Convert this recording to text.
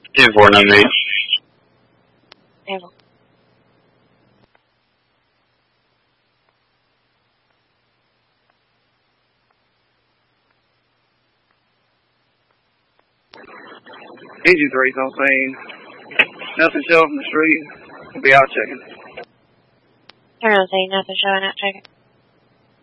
10-4, no need. Table. Engine 3's on scene. Nothing showing from the street. We'll be out checking. Turn on scene, nothing showing, out checking.